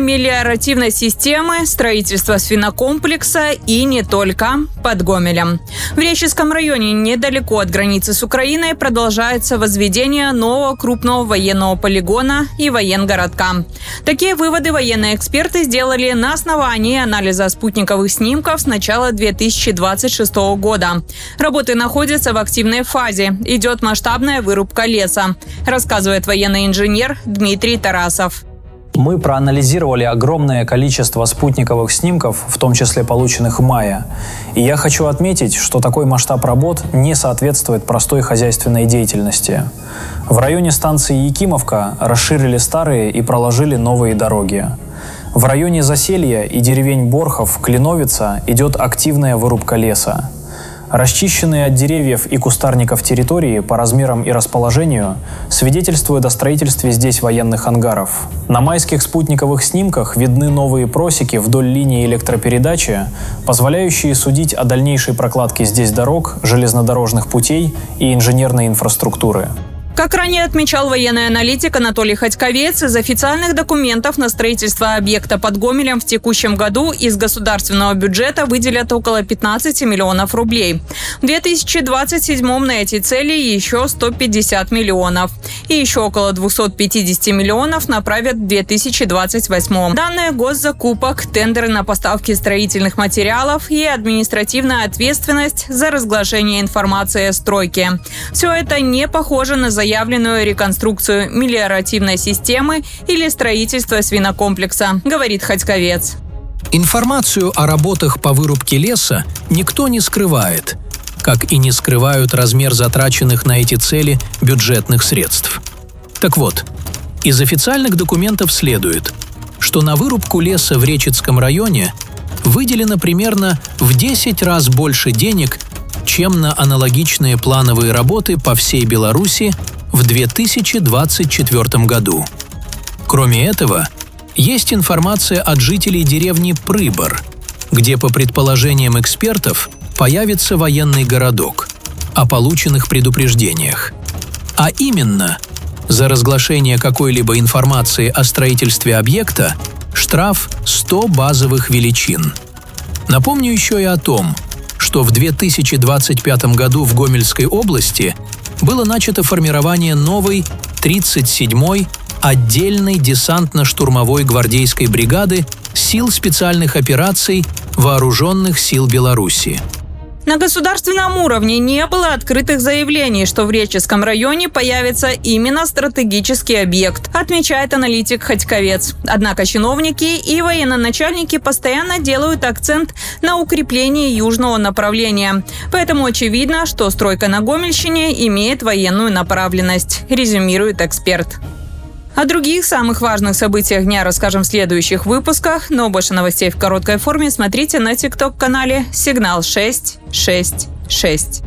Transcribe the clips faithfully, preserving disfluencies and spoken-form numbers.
мелиоративной системы, строительство свинокомплекса и не только под Гомелем. В Реческом районе, недалеко от границы с Украиной, продолжается возведение нового крупного военного полигона и военгородка. Такие выводы военные эксперты сделали на основании анализа спутниковых снимков с начала две тысячи двадцать шестого года. Работы находятся в активной фазе. Идет масштабная вырубка леса, рассказывает военный инженер Дмитрий Тарасов. Мы проанализировали огромное количество спутниковых снимков, в том числе полученных в мае. И я хочу отметить, что такой масштаб работ не соответствует простой хозяйственной деятельности. В районе станции Якимовка расширили старые и проложили новые дороги. В районе Заселья и деревень Борхов, Клиновица идет активная вырубка леса. Расчищенные от деревьев и кустарников территории по размерам и расположению свидетельствуют о строительстве здесь военных ангаров. На майских спутниковых снимках видны новые просеки вдоль линии электропередачи, позволяющие судить о дальнейшей прокладке здесь дорог, железнодорожных путей и инженерной инфраструктуры. Как ранее отмечал военный аналитик Анатолий Ходьковец, из официальных документов на строительство объекта под Гомелем в текущем году из государственного бюджета выделят около пятнадцати миллионов рублей. В две тысячи двадцать седьмом на эти цели еще сто пятьдесят миллионов. И еще около двухсот пятидесяти миллионов направят в две тысячи двадцать восьмом. Данные госзакупок, тендеры на поставки строительных материалов и административная ответственность за разглашение информации о стройке. Все это не похоже на заявленную реконструкцию мелиоративной системы или строительство свинокомплекса, говорит Ходьковец. Информацию о работах по вырубке леса никто не скрывает, как и не скрывают размер затраченных на эти цели бюджетных средств. Так вот, из официальных документов следует, что на вырубку леса в Реческом районе выделено примерно в десять раз больше денег, чем на аналогичные плановые работы по всей Беларуси в две тысячи двадцать четвёртом году. Кроме этого, есть информация от жителей деревни Прыбор, где, по предположениям экспертов, появится военный городок, о полученных предупреждениях. А именно, за разглашение какой-либо информации о строительстве объекта штраф сто базовых величин. Напомню еще и о том, что в две тысячи двадцать пятом году в Гомельской области было начато формирование новой тридцать седьмой отдельной десантно-штурмовой гвардейской бригады сил специальных операций Вооруженных сил Беларуси. На государственном уровне не было открытых заявлений, что в Реческом районе появится именно стратегический объект, отмечает аналитик Ходьковец. Однако чиновники и военноначальники постоянно делают акцент на укреплении южного направления. Поэтому очевидно, что стройка на Гомельщине имеет военную направленность, резюмирует эксперт. О других самых важных событиях дня расскажем в следующих выпусках, но больше новостей в короткой форме смотрите на тикток-канале «Сигнал шесть шесть шесть».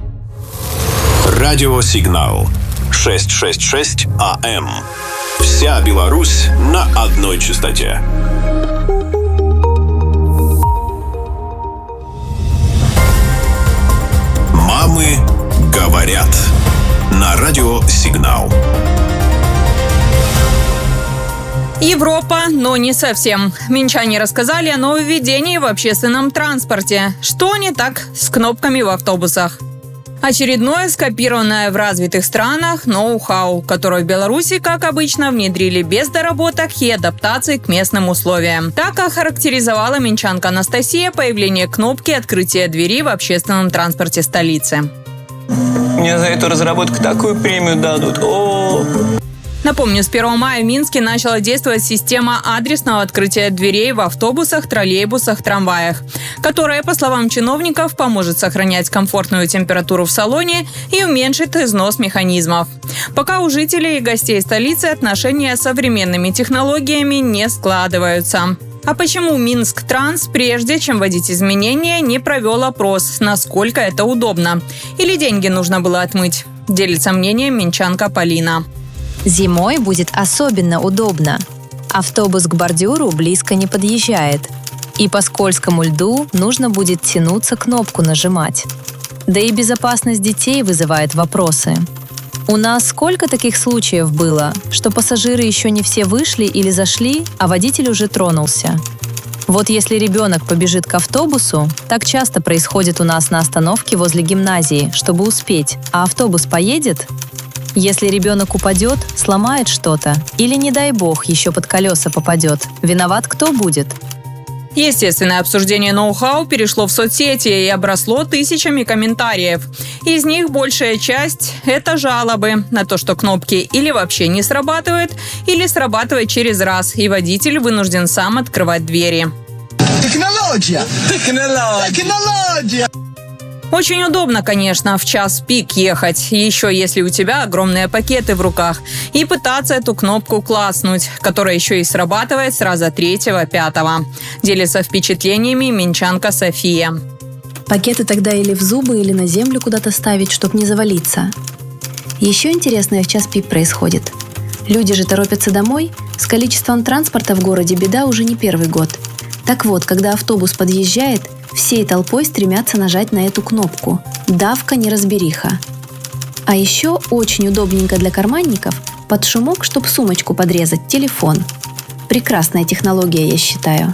Радио «Сигнал» шестьсот шестьдесят шесть АМ. Вся Беларусь на одной частоте. Мамы говорят. На радио «Сигнал». Европа, но не совсем. Минчане рассказали о нововведении в общественном транспорте. Что не так с кнопками в автобусах? Очередное скопированное в развитых странах ноу-хау, которое в Беларуси, как обычно, внедрили без доработок и адаптаций к местным условиям. Так охарактеризовала минчанка Анастасия появление кнопки открытия двери в общественном транспорте столицы. Мне за эту разработку такую премию дадут. О! Напомню, с первого мая в Минске начала действовать система адресного открытия дверей в автобусах, троллейбусах, трамваях, которая, по словам чиновников, поможет сохранять комфортную температуру в салоне и уменьшит износ механизмов. Пока у жителей и гостей столицы отношения с современными технологиями не складываются. А почему Минск-Транс, прежде чем вводить изменения, не провел опрос, насколько это удобно? Или деньги нужно было отмыть? Делится мнением минчанка Полина. Зимой будет особенно удобно. Автобус к бордюру близко не подъезжает. И по скользкому льду нужно будет тянуться кнопку нажимать. Да и безопасность детей вызывает вопросы. У нас сколько таких случаев было, что пассажиры еще не все вышли или зашли, а водитель уже тронулся. Вот если ребенок побежит к автобусу, так часто происходит у нас на остановке возле гимназии, чтобы успеть, а автобус поедет. Если ребенок упадет, сломает что-то, или, не дай бог, еще под колеса попадет, виноват кто будет? Естественное обсуждение ноу-хау перешло в соцсети и обросло тысячами комментариев. Из них большая часть – это жалобы на то, что кнопки или вообще не срабатывают, или срабатывают через раз, и водитель вынужден сам открывать двери. Технология! Технология! Технология! Очень удобно, конечно, в час пик ехать, еще если у тебя огромные пакеты в руках, и пытаться эту кнопку класснуть, которая еще и срабатывает с раза третьего-пятого. Делится впечатлениями минчанка София. Пакеты тогда или в зубы, или на землю куда-то ставить, чтоб не завалиться. Еще интересное в час пик происходит. Люди же торопятся домой, с количеством транспорта в городе беда уже не первый год. Так вот, когда автобус подъезжает, всей толпой стремятся нажать на эту кнопку. Давка, неразбериха. А еще очень удобненько для карманников под шумок, чтоб сумочку подрезать, телефон. Прекрасная технология, я считаю.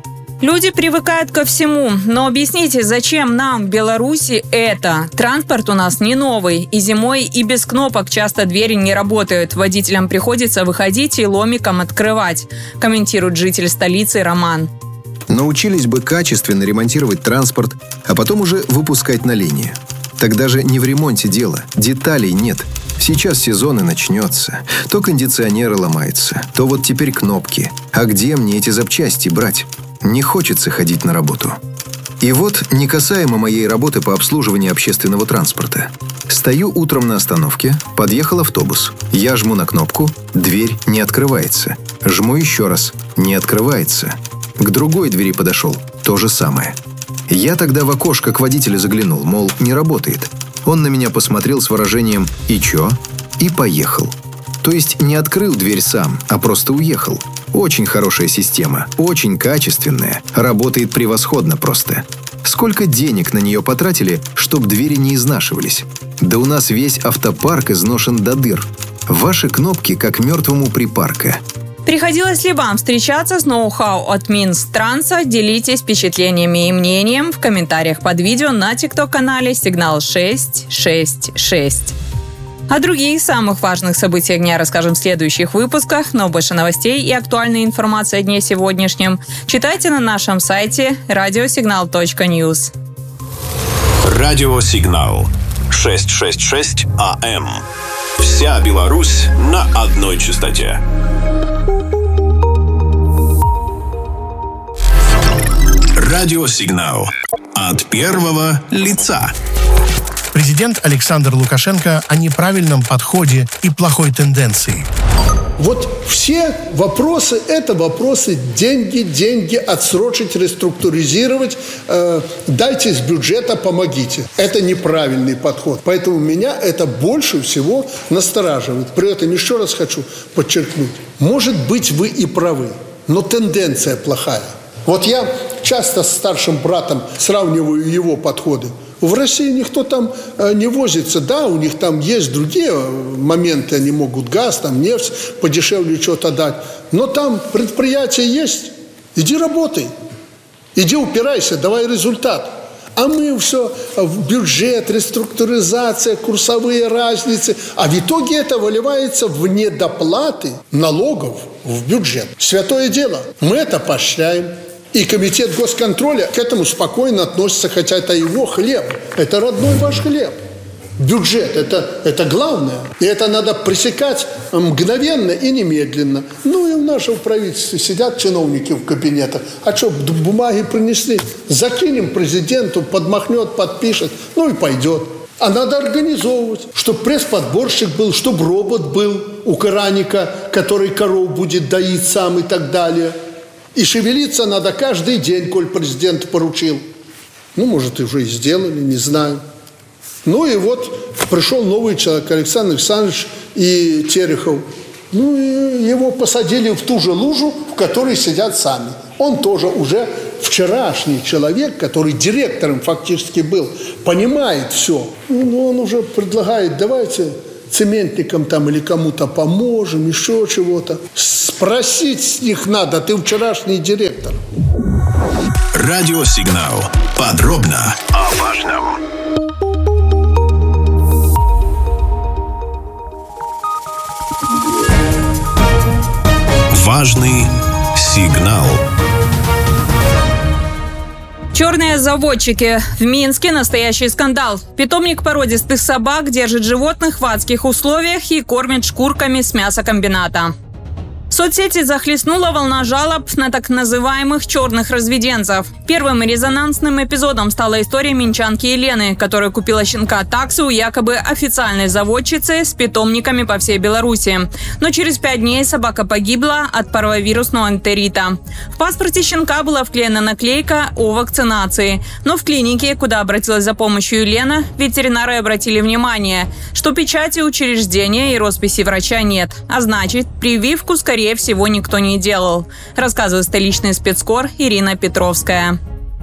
Люди привыкают ко всему, но объясните, зачем нам в Беларуси это? Транспорт у нас не новый, и зимой и без кнопок часто двери не работают. Водителям приходится выходить и ломиком открывать, комментирует житель столицы Роман. Научились бы качественно ремонтировать транспорт, а потом уже выпускать на линии. Тогда же не в ремонте дело, деталей нет. Сейчас сезон и начнется. То кондиционеры ломаются, то вот теперь кнопки. А где мне эти запчасти брать? Не хочется ходить на работу. И вот, не касаемо моей работы по обслуживанию общественного транспорта. Стою утром на остановке, подъехал автобус. Я жму на кнопку, дверь не открывается. Жму еще раз, не открывается. К другой двери подошел, то же самое. Я тогда в окошко к водителю заглянул, мол, не работает. Он на меня посмотрел с выражением «И чё?» и поехал. То есть не открыл дверь сам, а просто уехал. Очень хорошая система, очень качественная, работает превосходно просто. Сколько денег на нее потратили, чтоб двери не изнашивались? Да у нас весь автопарк изношен до дыр. Ваши кнопки как мертвому припарка. Приходилось ли вам встречаться с ноу-хау от Минтранса? Делитесь впечатлениями и мнением в комментариях под видео на тикток-канале Сигнал шесть шесть шесть. О других самых важных событиях дня расскажем в следующих выпусках, но больше новостей и актуальной информации о дне сегодняшнем читайте на нашем сайте радиосигнал точка ньюс. Радиосигнал шестьсот шестьдесят шесть АМ. Вся Беларусь на одной частоте. Радиосигнал от первого лица. Президент Александр Лукашенко о неправильном подходе и плохой тенденции. Вот все вопросы – это вопросы деньги, деньги, отсрочить, реструктуризировать, э, дайте из бюджета, помогите. Это неправильный подход. Поэтому меня это больше всего настораживает. При этом еще раз хочу подчеркнуть. Может быть, вы и правы, но тенденция плохая. Вот я часто с старшим братом сравниваю его подходы. В России никто там э, не возится. Да, у них там есть другие моменты. Они могут газ, там нефть подешевле что-то дать. Но там предприятие есть. Иди работай. Иди упирайся, давай результат. А мы все в бюджет, реструктуризация, курсовые разницы. А в итоге это выливается в недоплаты налогов в бюджет. Святое дело. Мы это поощряем. И комитет госконтроля к этому спокойно относится, хотя это его хлеб. Это родной ваш хлеб. Бюджет – это, это главное. И это надо пресекать мгновенно и немедленно. Ну и в нашем правительстве сидят чиновники в кабинетах. А что, бумаги принесли? Закинем президенту, подмахнет, подпишет. Ну и пойдет. А надо организовывать, чтобы пресс-подборщик был, чтобы робот был у коранника, который коров будет доить сам и так далее. И шевелиться надо каждый день, коль президент поручил. Ну, может, и уже и сделали, не знаю. Ну и вот пришел новый человек, Александр Александрович и Терехов. Ну и его посадили в ту же лужу, в которой сидят сами. Он тоже уже вчерашний человек, который директором фактически был, понимает все. Ну, он уже предлагает, давайте цементникам там или кому-то поможем, еще чего-то. Спросить с них надо, ты вчерашний директор. Радиосигнал. Подробно о важном. Важный сигнал. Черные заводчики. В Минске настоящий скандал. Питомник породистых собак держит животных в адских условиях и кормит шкурками с мясокомбината. Соцсети захлестнула волна жалоб на так называемых черных разведенцев. Первым резонансным эпизодом стала история минчанки Елены, которая купила щенка таксы у якобы официальной заводчицы с питомниками по всей Беларуси. Но через пять дней собака погибла от парвовирусного энтерита. В паспорте щенка была вклеена наклейка о вакцинации. Но в клинике, куда обратилась за помощью Елена, ветеринары обратили внимание, что печати учреждения и росписи врача нет. А значит, прививку, скорее всего, никто не делал, рассказывает столичный спецкор Ирина Петровская.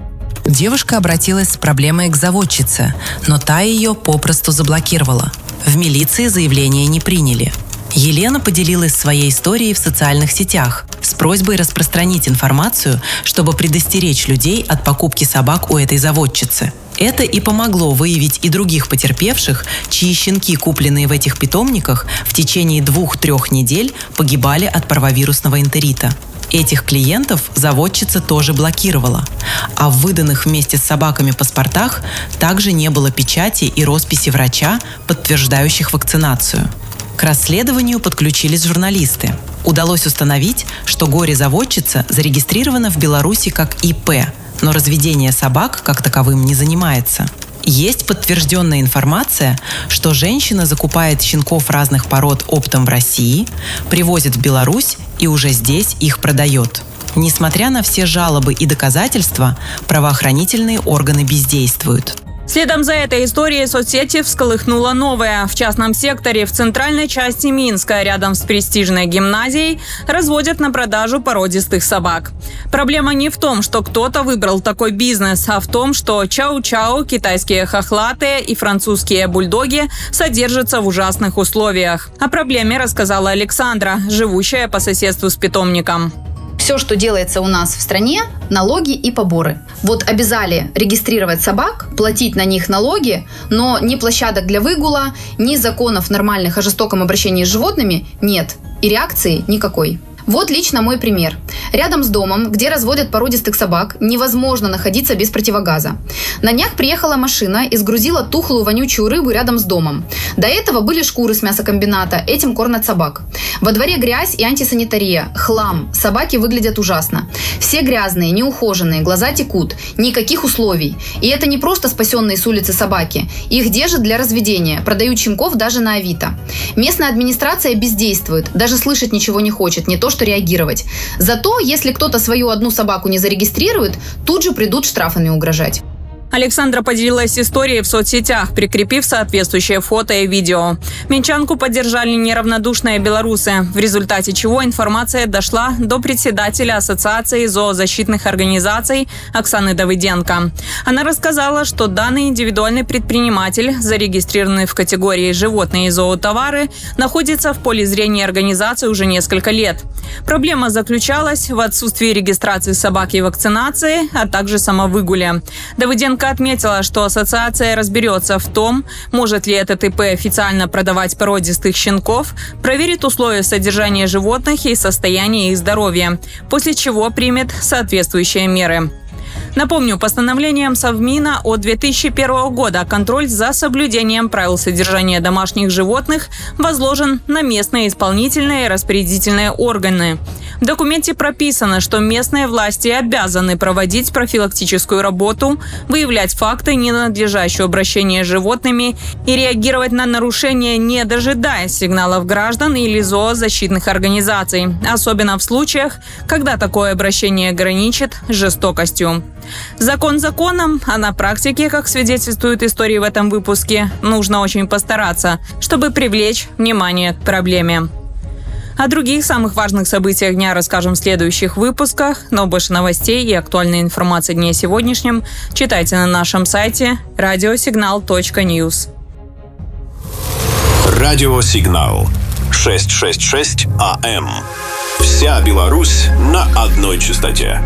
Девушка обратилась с проблемой к заводчице, но та ее попросту заблокировала. В милиции заявление не приняли. Елена поделилась своей историей в социальных сетях с просьбой распространить информацию, чтобы предостеречь людей от покупки собак у этой заводчицы. Это и помогло выявить и других потерпевших, чьи щенки, купленные в этих питомниках, в течение двух-трех недель погибали от парвовирусного энтерита. Этих клиентов заводчица тоже блокировала. А в выданных вместе с собаками паспортах также не было печати и росписи врача, подтверждающих вакцинацию. К расследованию подключились журналисты. Удалось установить, что горе-заводчица зарегистрирована в Беларуси как И П, но разведение собак как таковым не занимается. Есть подтвержденная информация, что женщина закупает щенков разных пород оптом в России, привозит в Беларусь и уже здесь их продает. Несмотря на все жалобы и доказательства, правоохранительные органы бездействуют. Следом за этой историей соцсети всколыхнула новая. В частном секторе в центральной части Минска, рядом с престижной гимназией, разводят на продажу породистых собак. Проблема не в том, что кто-то выбрал такой бизнес, а в том, что чау-чау, китайские хохлатые и французские бульдоги содержатся в ужасных условиях. О проблеме рассказала Александра, живущая по соседству с питомником. Все, что делается у нас в стране, налоги и поборы. Вот обязали регистрировать собак, платить на них налоги, но ни площадок для выгула, ни законов нормальных о жестоком обращении с животными нет. И реакции никакой. Вот лично мой пример. Рядом с домом, где разводят породистых собак, невозможно находиться без противогаза. На днях приехала машина и сгрузила тухлую вонючую рыбу рядом с домом. До этого были шкуры с мясокомбината, этим кормят собак. Во дворе грязь и антисанитария, хлам, собаки выглядят ужасно. Все грязные, неухоженные, глаза текут, никаких условий. И это не просто спасенные с улицы собаки. Их держат для разведения, продают щенков даже на Авито. Местная администрация бездействует, даже слышать ничего не хочет, не то что реагировать. Зато, если кто-то свою одну собаку не зарегистрирует, тут же придут штрафами угрожать. Александра поделилась историей в соцсетях, прикрепив соответствующее фото и видео. Минчанку поддержали неравнодушные белорусы, в результате чего информация дошла до председателя Ассоциации зоозащитных организаций Оксаны Давыденко. Она рассказала, что данный индивидуальный предприниматель, зарегистрированный в категории «Животные и зоотовары», находится в поле зрения организации уже несколько лет. Проблема заключалась в отсутствии регистрации собак и вакцинации, а также самовыгуле. Давыденко отметила, что ассоциация разберется в том, может ли этот И П официально продавать породистых щенков, проверит условия содержания животных и состояние их здоровья, после чего примет соответствующие меры. Напомню, постановлением Совмина от две тысячи первого года контроль за соблюдением правил содержания домашних животных возложен на местные исполнительные и распорядительные органы. В документе прописано, что местные власти обязаны проводить профилактическую работу, выявлять факты ненадлежащего обращения с животными и реагировать на нарушения, не дожидаясь сигналов граждан или зоозащитных организаций, особенно в случаях, когда такое обращение граничит с жестокостью. Закон законом, а на практике, как свидетельствуют истории в этом выпуске, нужно очень постараться, чтобы привлечь внимание к проблеме. О других самых важных событиях дня расскажем в следующих выпусках, но больше новостей и актуальной информации дня сегодняшнем читайте на нашем сайте радиосигнал точка ньюс. Радиосигнал шестьсот шестьдесят шесть АМ. Вся Беларусь на одной частоте.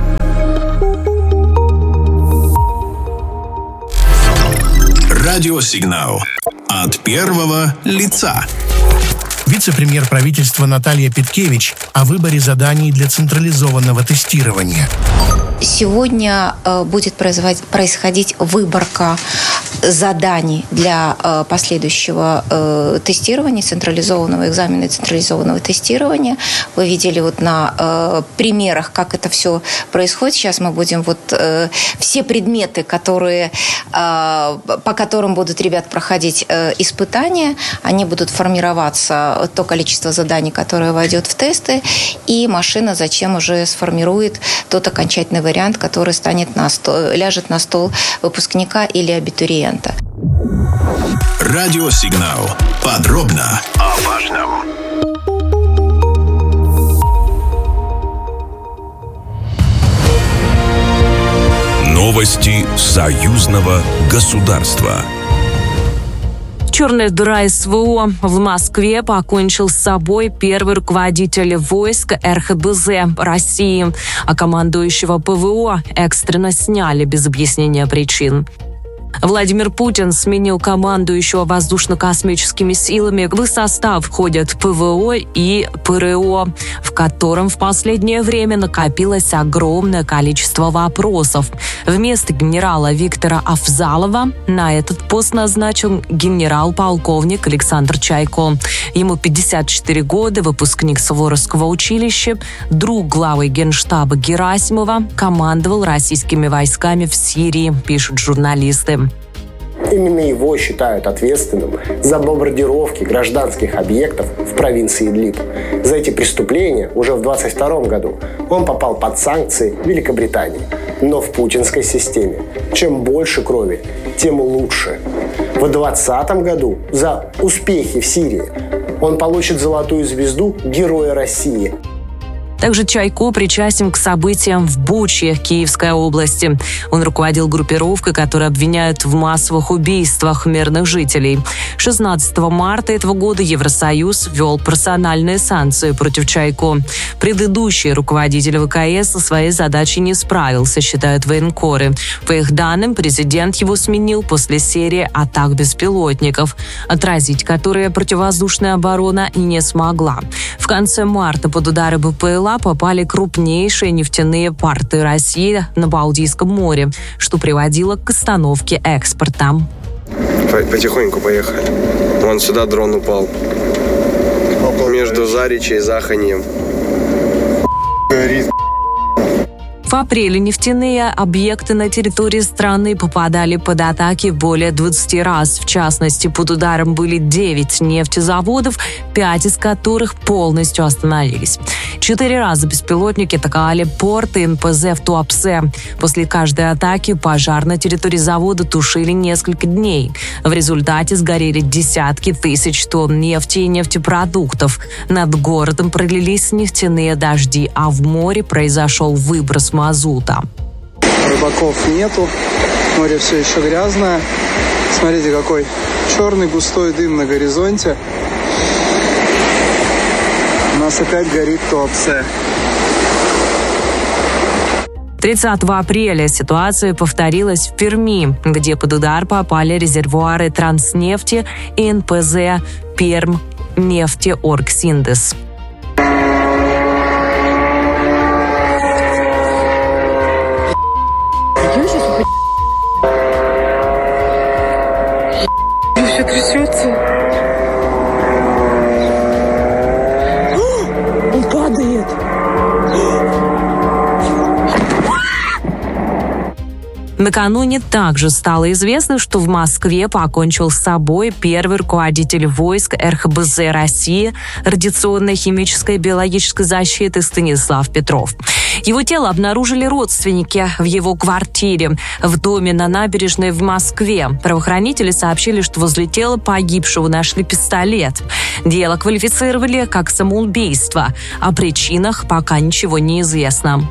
Радиосигнал от первого лица. Вице-премьер правительства Наталья Петкевич о выборе заданий для централизованного тестирования. Сегодня э, будет происходить выборка заданий для э, последующего э, тестирования, централизованного экзамена и централизованного тестирования. Вы видели вот на э, примерах, как это все происходит. Сейчас мы будем вот э, все предметы, которые, э, по которым будут ребят проходить э, испытания, они будут формироваться, то количество заданий, которое войдет в тесты, и машина зачем уже сформирует тот окончательный вариант, который станет на стол, ляжет на стол выпускника или абитуриента. Радиосигнал. Подробно о важном. Новости союзного государства. Черная дыра СВО. В Москве покончил с собой первый руководитель войск эр ха бэ зэ России, а командующего пэ вэ о экстренно сняли без объяснения причин. Владимир Путин сменил командующего воздушно-космическими силами. В их состав входят пэ вэ о и пэ эр о, в котором в последнее время накопилось огромное количество вопросов. Вместо генерала Виктора Афзалова на этот пост назначен генерал-полковник Александр Чайко. Ему пятьдесят четыре года, выпускник Суворовского училища, друг главы Генштаба Герасимова, командовал российскими войсками в Сирии, пишут журналисты. Именно его считают ответственным за бомбардировки гражданских объектов в провинции Идлиб. За эти преступления уже в двадцать втором году он попал под санкции Великобритании. Но в путинской системе чем больше крови, тем лучше. В двадцатом году за успехи в Сирии он получит золотую звезду Героя России. Также Чайко причастен к событиям в Буче, Киевской области. Он руководил группировкой, которая обвиняют в массовых убийствах мирных жителей. шестнадцатого марта этого года Евросоюз ввел персональные санкции против Чайко. Предыдущий руководитель вэ ка эс со своей задачей не справился, считают военкоры. По их данным, президент его сменил после серии атак беспилотников, отразить которые противовоздушная оборона не смогла. В конце марта под удары бэ пэ эл а попали крупнейшие нефтяные порты России на Балтийском море, что приводило к остановке экспорта. Потихоньку поехали. Вон сюда дрон упал. Между Заречьей и Заханьем. В апреле нефтяные объекты на территории страны попадали под атаки более двадцати раз. В частности, под ударом были девять нефтезаводов, пять из которых полностью остановились. Четыре раза беспилотники атаковали порты эн пэ зэ в Туапсе. После каждой атаки пожар на территории завода тушили несколько дней. В результате сгорели десятки тысяч тонн нефти и нефтепродуктов. Над городом пролились нефтяные дожди, а в море произошел выброс мазута. Рыбаков нету, море все еще грязное. Смотрите, какой черный густой дым на горизонте. У нас опять горит Туапсе. тридцатого апреля ситуация повторилась в Перми, где под удар попали резервуары Транснефти и эн пэ зэ Перм нефтеоргсинтез. Все трясется. Он падает. Накануне также стало известно, что в Москве покончил с собой первый руководитель войск эр ха бэ зэ России радиационной, химической и биологической защиты Станислав Петров. Его тело обнаружили родственники в его квартире в доме на набережной в Москве. Правоохранители сообщили, что возле тела погибшего нашли пистолет. Дело квалифицировали как самоубийство. О причинах пока ничего не известно.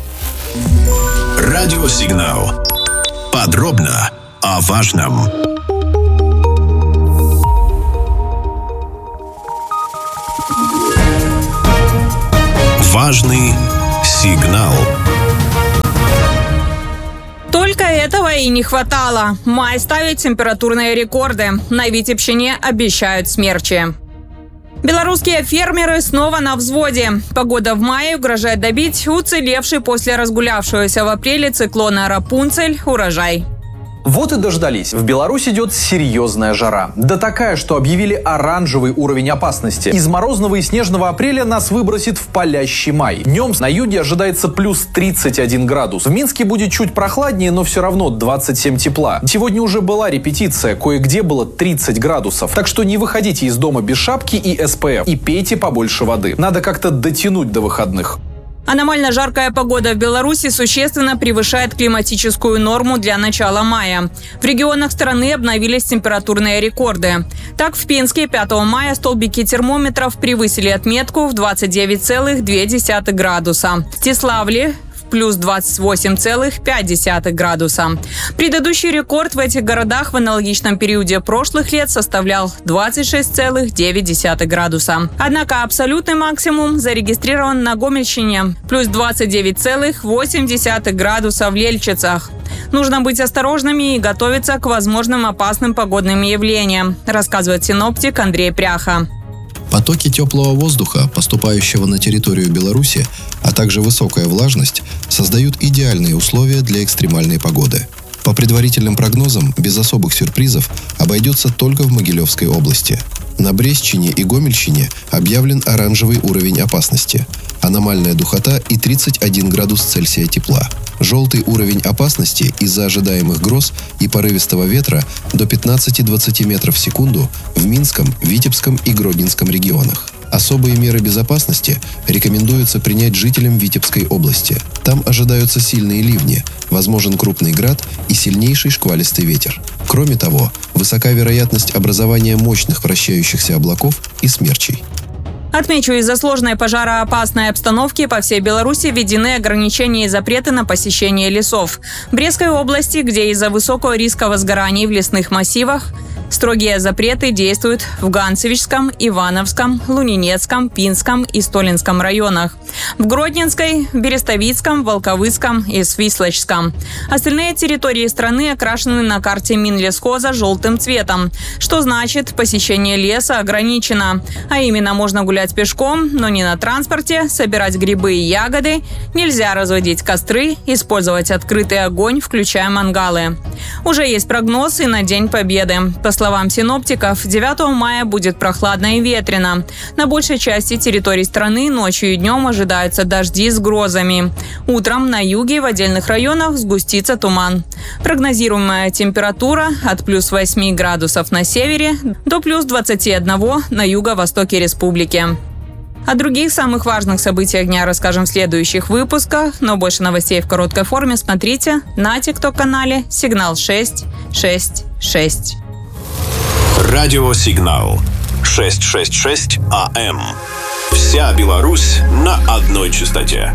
Радиосигнал. Подробно о важном. Важный сигнал. Только этого и не хватало. Май ставит температурные рекорды. На Витебщине обещают смерчи. Белорусские фермеры снова на взводе. Погода в мае угрожает добить уцелевший после разгулявшегося в апреле циклона Рапунцель урожай. Вот и дождались. В Беларусь идет серьезная жара. Да такая, что объявили оранжевый уровень опасности. Из морозного и снежного апреля нас выбросит в палящий май. Днем на юге ожидается плюс тридцать один градус. В Минске будет чуть прохладнее, но все равно двадцать семь тепла. Сегодня уже была репетиция. Кое-где было тридцать градусов. Так что не выходите из дома без шапки и эс пэ эф. И пейте побольше воды. Надо как-то дотянуть до выходных. Аномально жаркая погода в Беларуси существенно превышает климатическую норму для начала мая. В регионах страны обновились температурные рекорды. Так, в Пенске пятого мая столбики термометров превысили отметку в двадцать девять целых две десятых градуса. В Тиславле плюс двадцать восемь целых пять десятых градуса. Предыдущий рекорд в этих городах в аналогичном периоде прошлых лет составлял двадцать шесть целых девять десятых градуса. Однако абсолютный максимум зарегистрирован на Гомельщине – плюс двадцать девять целых восемь десятых градуса в Лельчицах. Нужно быть осторожными и готовиться к возможным опасным погодным явлениям, рассказывает синоптик Андрей Пряха. Потоки теплого воздуха, поступающего на территорию Беларуси, а также высокая влажность создают идеальные условия для экстремальной погоды. По предварительным прогнозам, без особых сюрпризов обойдется только в Могилевской области. На Брестщине и Гомельщине объявлен оранжевый уровень опасности, аномальная духота и тридцать один градус Цельсия тепла. Желтый уровень опасности из-за ожидаемых гроз и порывистого ветра до пятнадцати-двадцати метров в секунду в Минском, Витебском и Гродненском регионах. Особые меры безопасности рекомендуется принять жителям Витебской области. Там ожидаются сильные ливни, возможен крупный град и сильнейший шквалистый ветер. Кроме того, высока вероятность образования мощных вращающихся облаков и смерчей. Отмечу, из-за сложной пожароопасной обстановки по всей Беларуси введены ограничения и запреты на посещение лесов. В Брестской области, где из-за высокого риска возгораний в лесных массивах, строгие запреты действуют в Ганцевичском, Ивановском, Лунинецком, Пинском и Столинском районах. В Гродненской, Берестовицком, Волковыском и Свислочском. Остальные территории страны окрашены на карте Минлесхоза желтым цветом, что значит, посещение леса ограничено. А именно, можно гулять пешком, но не на транспорте, собирать грибы и ягоды, нельзя разводить костры, использовать открытый огонь, включая мангалы. Уже есть прогноз и на День Победы. По словам синоптиков, девятого мая будет прохладно и ветрено. На большей части территорий страны ночью и днем ожидаются дожди с грозами. Утром на юге в отдельных районах сгустится туман. Прогнозируемая температура от плюс восьми градусов на севере до плюс двадцати одного на юго-востоке республики. О других самых важных событиях дня расскажем в следующих выпусках, но больше новостей в короткой форме смотрите на тикток-канале «Сигнал шесть шесть шесть». Радиосигнал шестьсот шестьдесят шесть АМ. Вся Беларусь на одной частоте.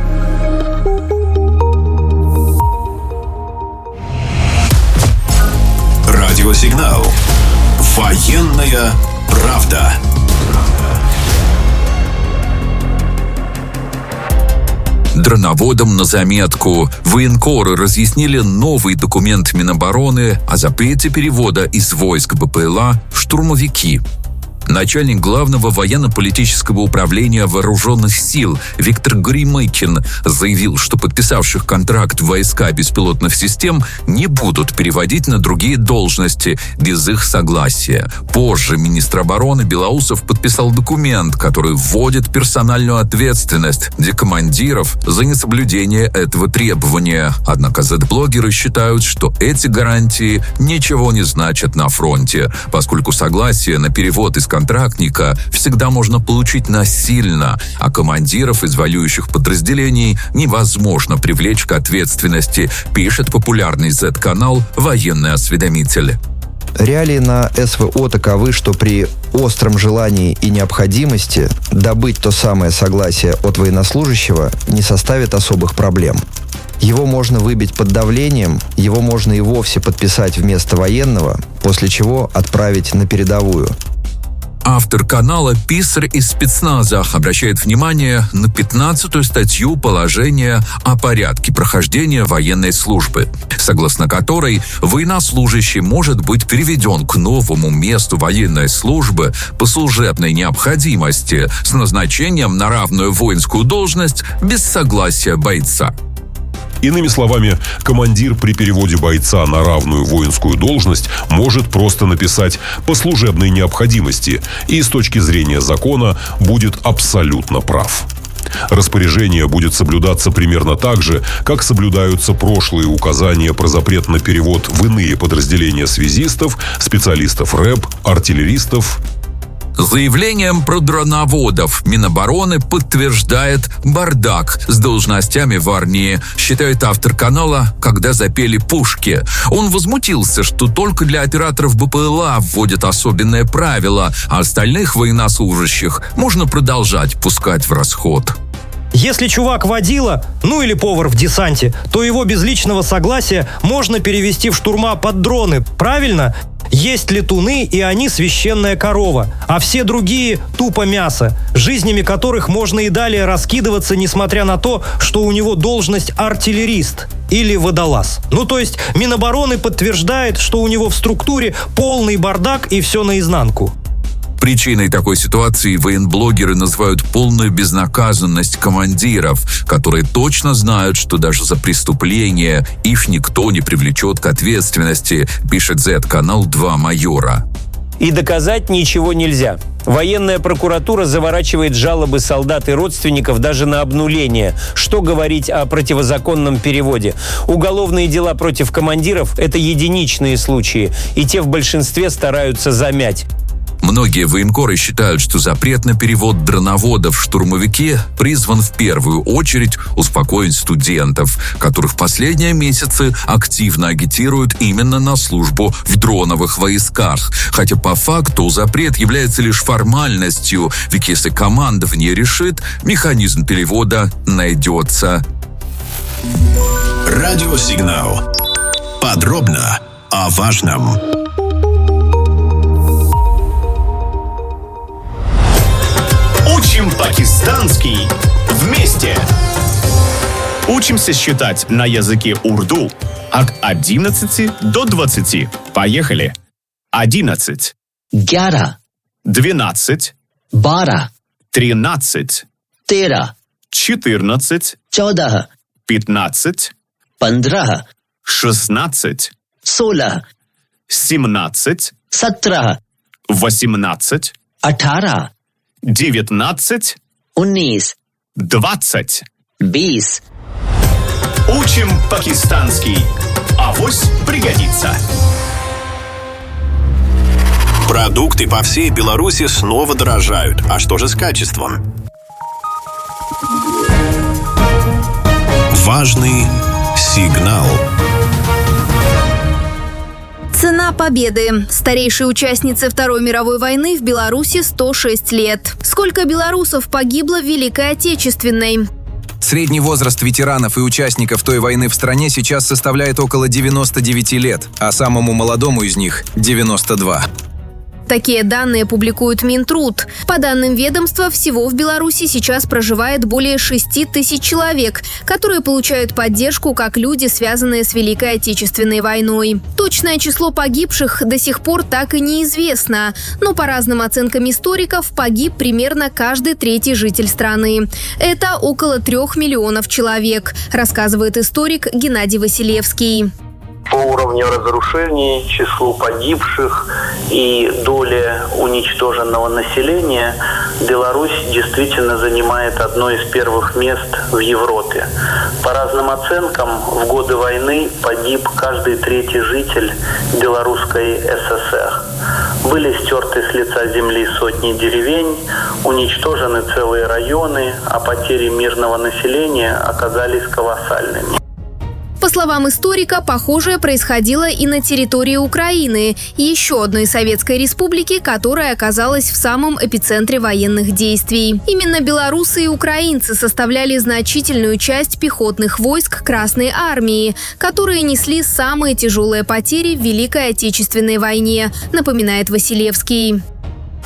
Радиосигнал. Военная правда. Дроноводам на заметку. Военкоры разъяснили новый документ Минобороны о запрете перевода из войск бэ пэ эл а в штурмовики. Начальник главного военно-политического управления вооруженных сил Виктор Горемыкин заявил, что подписавших контракт войска беспилотных систем не будут переводить на другие должности без их согласия. Позже министр обороны Белоусов подписал документ, который вводит персональную ответственность для командиров за несоблюдение этого требования. Однако зет-блогеры считают, что эти гарантии ничего не значат на фронте, поскольку согласие на перевод из контрактника всегда можно получить насильно, а командиров из воюющих подразделений невозможно привлечь к ответственности, пишет популярный зет-канал «Военный осведомитель». Реалии на эс вэ о таковы, что при остром желании и необходимости добыть то самое согласие от военнослужащего не составит особых проблем. Его можно выбить под давлением, его можно и вовсе подписать вместо военного, после чего отправить на передовую. Автор канала «Писарь из спецназа» обращает внимание на пятнадцатую статью положения о порядке прохождения военной службы, согласно которой военнослужащий может быть переведен к новому месту военной службы по служебной необходимости с назначением на равную воинскую должность без согласия бойца. Иными словами, командир при переводе бойца на равную воинскую должность может просто написать «по служебной необходимости» и с точки зрения закона будет абсолютно прав. Распоряжение будет соблюдаться примерно так же, как соблюдаются прошлые указания про запрет на перевод в иные подразделения связистов, специалистов рэп, артиллеристов. Заявлением про дроноводов Минобороны подтверждает бардак с должностями в армии, считает автор канала «Когда запели пушки». Он возмутился, что только для операторов БПЛА вводят особенное правило, а остальных военнослужащих можно продолжать пускать в расход. Если чувак водила, ну или повар в десанте, то его без личного согласия можно перевести в штурма под дроны, правильно? Есть летуны, и они священная корова, а все другие – тупо мясо, жизнями которых можно и далее раскидываться, несмотря на то, что у него должность артиллерист или водолаз. Ну то есть Минобороны подтверждает, что у него в структуре полный бардак и все наизнанку. Причиной такой ситуации военблогеры называют полную безнаказанность командиров, которые точно знают, что даже за преступление их никто не привлечет к ответственности, пишет зет-канал два майора. И доказать ничего нельзя. Военная прокуратура заворачивает жалобы солдат и родственников даже на обнуление. Что говорить о противозаконном переводе? Уголовные дела против командиров – это единичные случаи, и те в большинстве стараются замять. Многие военкоры считают, что запрет на перевод дроноводов в штурмовики призван в первую очередь успокоить студентов, которых в последние месяцы активно агитируют именно на службу в дроновых войсках. Хотя по факту запрет является лишь формальностью, ведь если командование решит, механизм перевода найдется. Радиосигнал. Подробно о важном. Учим пакистанский вместе. Учимся считать на языке урду от одиннадцати до двадцати. Поехали. Одиннадцать. Гяра. Двенадцать. Бара. Тринадцать. Тера. Четырнадцать. Чодаха. Пятнадцать. Пандраха. Шестнадцать. Сола. Семнадцать. Сатраха. Восемнадцать. Атара. Девятнадцать. Уннис. Двадцать. Бис. Учим пакистанский. Авось пригодится. Продукты по всей Беларуси снова дорожают. А что же с качеством? Важный сигнал. Цена победы. Старейшей участнице Второй мировой войны в Беларуси сто шесть лет. Сколько белорусов погибло в Великой Отечественной? Средний возраст ветеранов и участников той войны в стране сейчас составляет около девяноста девяти лет, а самому молодому из них – девяносто два. Такие данные публикует Минтруд. По данным ведомства, всего в Беларуси сейчас проживает более шести тысяч человек, которые получают поддержку как люди, связанные с Великой Отечественной войной. Точное число погибших до сих пор так и неизвестно, но по разным оценкам историков погиб примерно каждый третий житель страны. Это около трех миллионов человек, рассказывает историк Геннадий Василевский. По уровню разрушений, числу погибших и доле уничтоженного населения Беларусь действительно занимает одно из первых мест в Европе. По разным оценкам, в годы войны погиб каждый третий житель Белорусской ССР. Были стерты с лица земли сотни деревень, уничтожены целые районы, а потери мирного населения оказались колоссальными. По словам историка, похожее происходило и на территории Украины, еще одной советской республики, которая оказалась в самом эпицентре военных действий. Именно белорусы и украинцы составляли значительную часть пехотных войск Красной армии, которые несли самые тяжелые потери в Великой Отечественной войне, напоминает Василевский.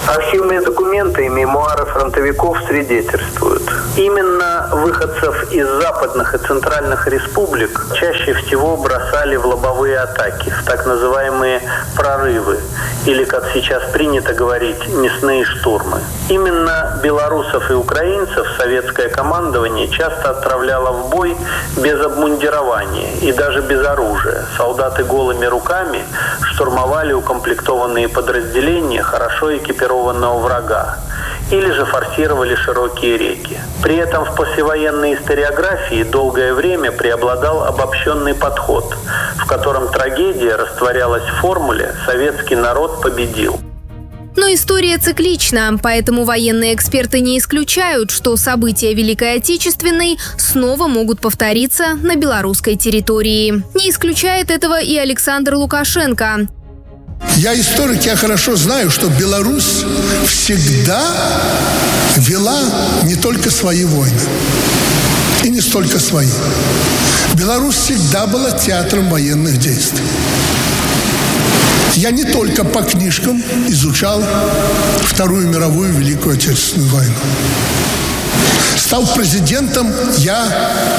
Архивные документы и мемуары фронтовиков свидетельствуют. Именно выходцев из западных и центральных республик чаще всего бросали в лобовые атаки, в так называемые прорывы, или, как сейчас принято говорить, мясные штурмы. Именно белорусов и украинцев советское командование часто отправляло в бой без обмундирования и даже без оружия. Солдаты голыми руками штурмовали укомплектованные подразделения хорошо экипированного врага или же форсировали широкие реки. При этом в послевоенной историографии долгое время преобладал обобщенный подход, в котором трагедия растворялась в формуле «советский народ победил». Но история циклична, поэтому военные эксперты не исключают, что события Великой Отечественной снова могут повториться на белорусской территории. Не исключает этого и Александр Лукашенко. Я историк, я хорошо знаю, что Беларусь всегда вела не только свои войны. И не столько свои. Беларусь всегда была театром военных действий. Я не только по книжкам изучал Вторую мировую Великую Отечественную войну. Став президентом, я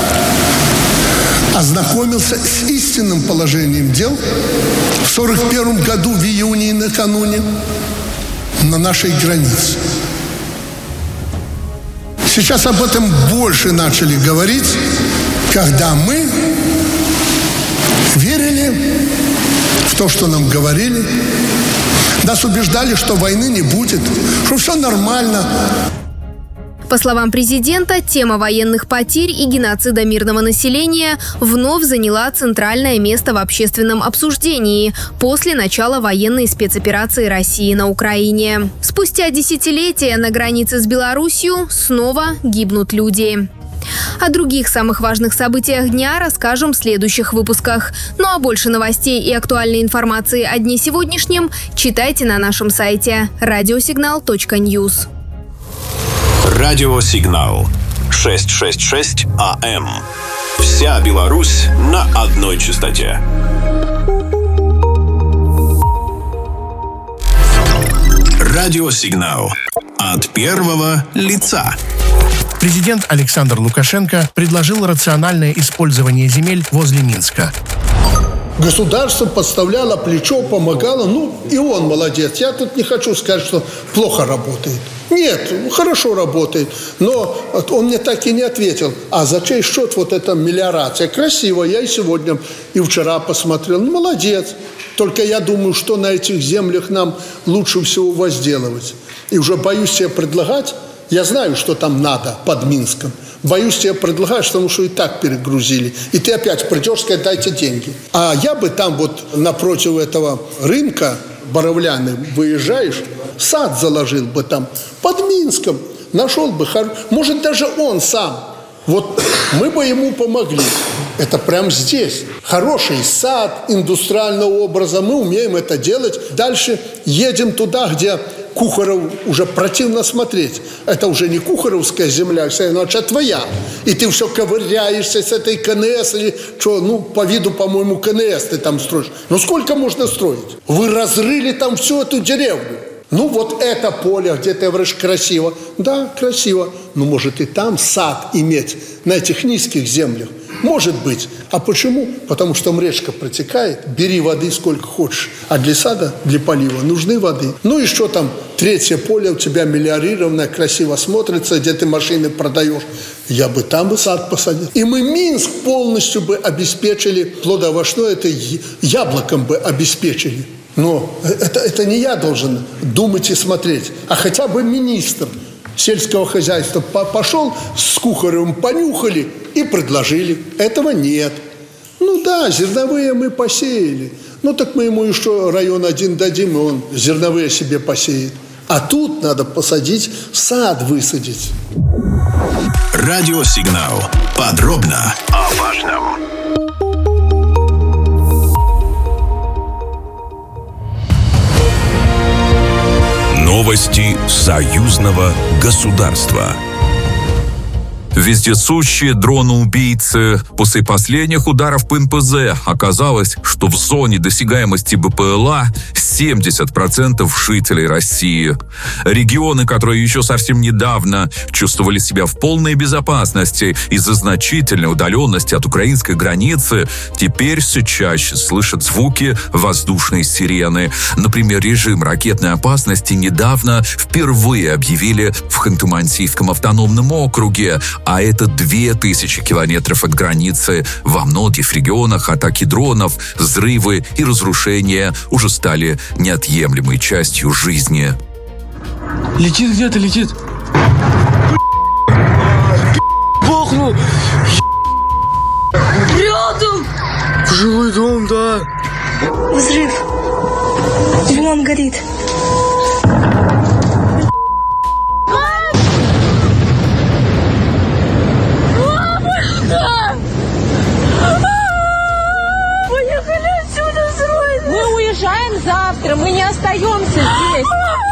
ознакомился с истинным положением дел в сорок первом году в июне и накануне на нашей границе. Сейчас об этом больше начали говорить, когда мы верили в то, что нам говорили. Нас убеждали, что войны не будет, что все нормально. По словам президента, тема военных потерь и геноцида мирного населения вновь заняла центральное место в общественном обсуждении после начала военной спецоперации России на Украине. Спустя десятилетия на границе с Беларусью снова гибнут люди. О других самых важных событиях дня расскажем в следующих выпусках. Ну а больше новостей и актуальной информации о дне сегодняшнем читайте на нашем сайте радиосигнал точка ньюс. Радиосигнал шестьсот шестьдесят шесть АМ. Вся Беларусь на одной частоте. Радиосигнал от первого лица. Президент Александр Лукашенко предложил рациональное использование земель возле Минска. Государство подставляло плечо, помогало. Ну, и он молодец. Я тут не хочу сказать, что плохо работает. Нет, хорошо работает. Но он мне так и не ответил. А за чей счет вот эта мелиорация? Красиво. Я и сегодня, и вчера посмотрел. Ну, молодец. Только я думаю, что на этих землях нам лучше всего возделывать. И уже боюсь себе предлагать. Я знаю, что там надо под Минском. Боюсь тебе предлагать, потому что и так перегрузили. И ты опять придешь сказать, дайте деньги. А я бы там вот напротив этого рынка Боровляны выезжаешь, сад заложил бы там под Минском. Нашел бы, может даже он сам. Вот мы бы ему помогли. Это прямо здесь. Хороший сад индустриального образа. Мы умеем это делать. Дальше едем туда, где Кухаров уже противно смотреть. Это уже не кухаровская земля, а твоя. И ты все ковыряешься с этой КНС или что, ну, по виду, по-моему, КНС ты там строишь. Ну, сколько можно строить? Вы разрыли там всю эту деревню. Ну, вот это поле, где ты говоришь, красиво. Да, красиво. Ну, может и там сад иметь на этих низких землях. Может быть. А почему? Потому что там речка протекает, бери воды сколько хочешь. А для сада, для полива нужны воды. Ну и что там? Третье поле у тебя мелиорированное, красиво смотрится, где ты машины продаешь. Я бы там бы сад посадил. И мы Минск полностью бы обеспечили, плодовошное это яблоком бы обеспечили. Но это, это не я должен думать и смотреть, а хотя бы министр сельского хозяйства пошел с Кухаревым, понюхали и предложили. Этого нет. Ну да, зерновые мы посеяли. Ну так мы ему еще район один дадим, и он зерновые себе посеет. А тут надо посадить, сад высадить. Радиосигнал. Подробно о важном. Новости союзного государства. Вездесущие дроны-убийцы. После последних ударов по эн пэ зэ оказалось, что в зоне досягаемости бэ пэ эл а семьдесят процентов жителей России. Регионы, которые еще совсем недавно чувствовали себя в полной безопасности из-за значительной удаленности от украинской границы, теперь все чаще слышат звуки воздушной сирены. Например, режим ракетной опасности недавно впервые объявили в Ханты-Мансийском автономном округе, а это две тысячи километров от границы. Во многих регионах атаки дронов, взрывы и разрушения уже стали неотъемлемой частью жизни. Летит где-то, летит. Бахнул. Рядом. В жилой дом, да. Взрыв. Дом горит. Завтра мы не остаемся здесь.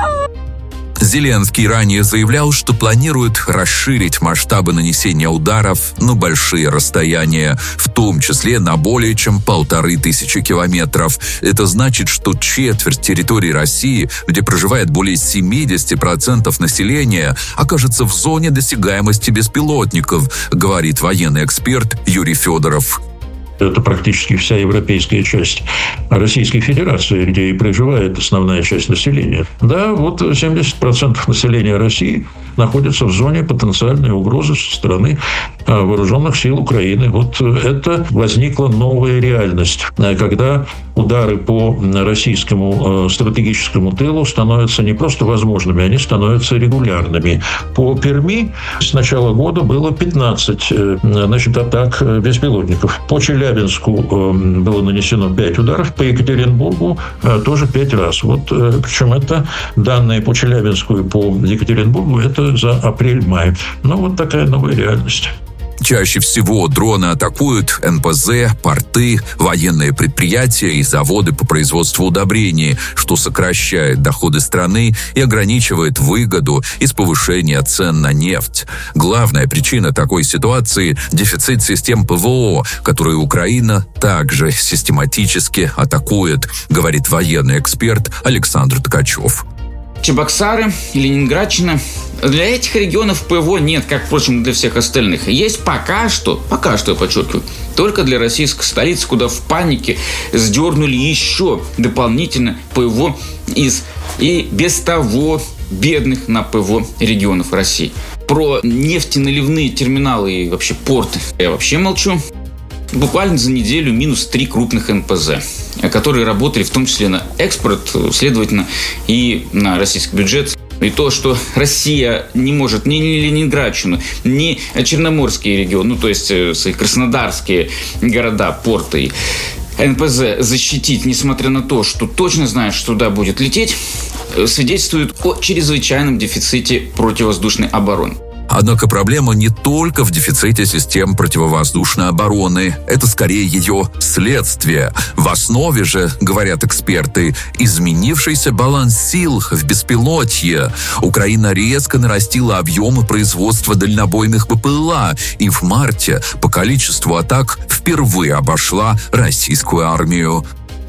Зеленский ранее заявлял, что планирует расширить масштабы нанесения ударов на большие расстояния, в том числе на более чем полторы тысячи километров. Это значит, что четверть территории России, где проживает более семьдесят процентов населения, окажется в зоне досягаемости беспилотников, говорит военный эксперт Юрий Федоров. Это практически вся европейская часть Российской Федерации, где и проживает основная часть населения. Да, вот семьдесят процентов населения России находится в зоне потенциальной угрозы со стороны вооруженных сил Украины. Вот это возникла новая реальность, когда удары по российскому стратегическому тылу становятся не просто возможными, они становятся регулярными. По Перми с начала года было пятнадцать значит, атак беспилотников. По Челябинску было нанесено пять ударов, по Екатеринбургу тоже пять раз. Вот, причем это данные по Челябинску и по Екатеринбургу, это за апрель-май. Ну, вот такая новая реальность. Чаще всего дроны атакуют эн пэ зэ, порты, военные предприятия и заводы по производству удобрений, что сокращает доходы страны и ограничивает выгоду из повышения цен на нефть. Главная причина такой ситуации – дефицит систем пэ вэ о, которые Украина также систематически атакует, говорит военный эксперт Александр Ткачев. Чебоксары и Ленинградщина. Для этих регионов пэ вэ о нет, как, впрочем, для всех остальных. Есть пока что, пока что, я подчеркиваю, только для российской столицы, куда в панике сдернули еще дополнительно пэ вэ о из и без того бедных на пэ вэ о регионов России. Про нефтеналивные терминалы и вообще порты я вообще молчу. Буквально за неделю минус три крупных эн пэ зэ, которые работали в том числе на экспорт, следовательно, и на российский бюджет. И то, что Россия не может ни Ленинградщину, ни Черноморские регионы, ну то есть свои краснодарские города, порты, эн пэ зэ защитить, несмотря на то, что точно знает, что туда будет лететь, свидетельствует о чрезвычайном дефиците противовоздушной обороны. Однако проблема не только в дефиците систем противовоздушной обороны. Это скорее ее следствие. В основе же, говорят эксперты, изменившийся баланс сил в беспилотье. Украина резко нарастила объемы производства дальнобойных пэ пэ эл а и в марте по количеству атак впервые обошла российскую армию.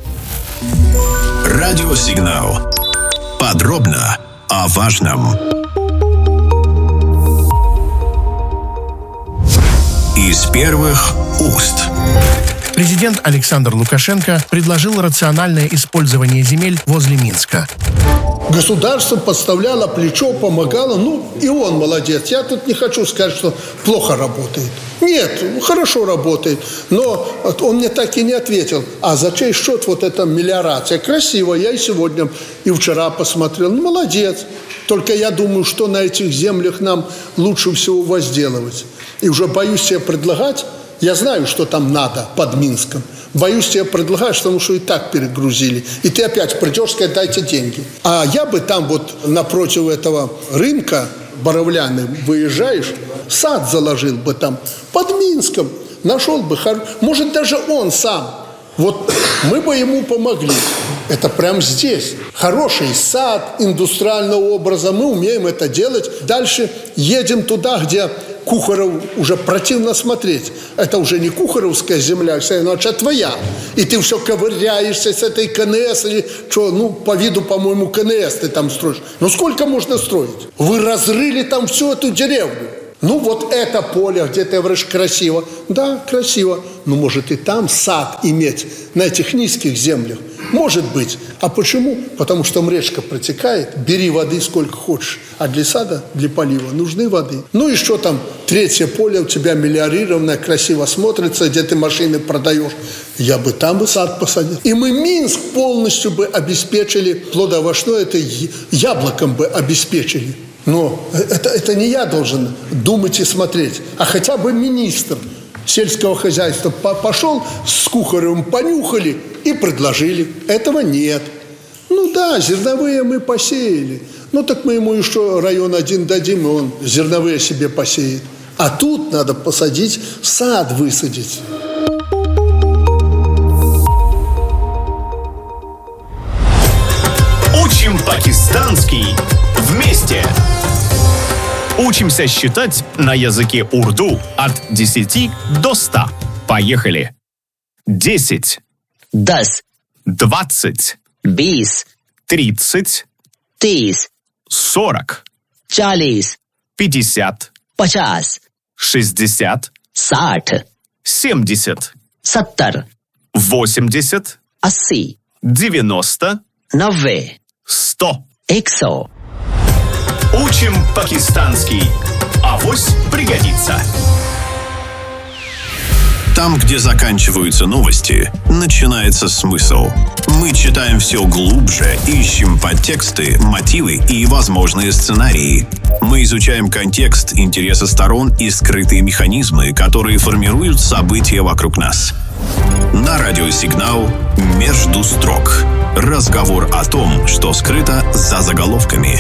Радиосигнал. Подробно о важном. Из первых уст. Президент Александр Лукашенко предложил рациональное использование земель возле Минска. Государство подставляло плечо, помогало. Ну, и он молодец. Я тут не хочу сказать, что плохо работает. Нет, хорошо работает. Но он мне так и не ответил. А за чей счет вот эта мелиорация? Красиво. Я и сегодня, и вчера посмотрел. Ну, молодец. Только я думаю, что на этих землях нам лучше всего возделывать. И уже боюсь тебе предлагать, я знаю, что там надо под Минском. Боюсь тебе предлагать, потому что и так перегрузили. И ты опять придешь сказать, дайте деньги. А я бы там вот напротив этого рынка Боровляны выезжаешь, сад заложил бы там под Минском. Нашел бы, может даже он сам. Вот мы бы ему помогли. Это прямо здесь. Хороший сад, индустриального образа. Мы умеем это делать. Дальше едем туда, где Кухаров уже противно смотреть. Это уже не кухаровская земля, значит, твоя. И ты все ковыряешься с этой КНС или что, ну, по виду, по-моему, КНС ты там строишь. Ну, сколько можно строить? Вы разрыли там всю эту деревню. Ну, вот это поле, где ты говоришь, красиво. Да, красиво. Но может и там сад иметь на этих низких землях. Может быть. А почему? Потому что там речка протекает, бери воды сколько хочешь. А для сада, для полива нужны воды. Ну и что там? Третье поле у тебя мелиорированное, красиво смотрится, где ты машины продаешь. Я бы там и сад посадил. И мы Минск полностью бы обеспечили, плодоовощное это яблоком бы обеспечили. Но это, это не я должен думать и смотреть, а хотя бы министр сельского хозяйства пошел с Кухаревым, понюхали и предложили. Этого нет. Ну да, зерновые мы посеяли. Ну так мы ему еще район один дадим, и он зерновые себе посеет. А тут надо посадить, сад высадить. Учим пакистанский вместе. Учимся считать на языке урду от десяти до ста. Поехали. Десять. Дас. Двадцать. Бис. Тридцать. Тис. Сорок. Чалис. Пятьдесят. Пачас. Шестьдесят. Саठ. Семьдесят. Саттар. Восемьдесят. Асси. Девяносто. Навве. Сто. Иксо. Учим пакистанский. Авось пригодится. Там, где заканчиваются новости, начинается смысл. Мы читаем все глубже, ищем подтексты, мотивы и возможные сценарии. Мы изучаем контекст, интересы сторон и скрытые механизмы, которые формируют события вокруг нас. На радиосигнал «Между строк». Разговор о том, что скрыто за заголовками.